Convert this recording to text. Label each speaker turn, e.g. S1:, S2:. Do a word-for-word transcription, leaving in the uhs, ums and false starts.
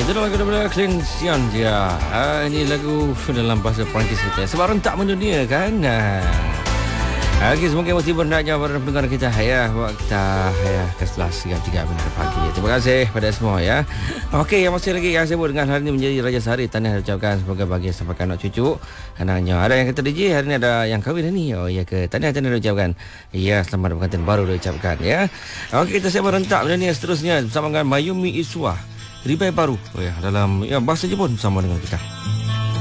S1: Itu lagu daripada Clint Sion dia. Ah, ini lagu dalam bahasa Perancis kita. Sebab rentak mendunia kan. Ah. Okey, semoga motivasi bernaknya pada pendengar kita. Ya, waktu ya ke sebelas tiga puluh tiga pagi. Terima kasih pada semua ya. Okey, yang masih lagi yang sibuk dengan hari ini menjadi Raja Sehari. Tahniah ucapkan semoga bahagia sampai anak cucu. Anaknya ada yang kata D J, hari ini ada yang kahwin hari ni. Oh ya ke? Tahniah tahniah ucapkan. Ya, selamat berkantin baru diucapkan ya. Okey, kita siap rentak mendunia seterusnya bersama dengan Mayumi Iswa. Ribai baru oh ya, dalam ya, bahasa Jepun bersama dengan kita.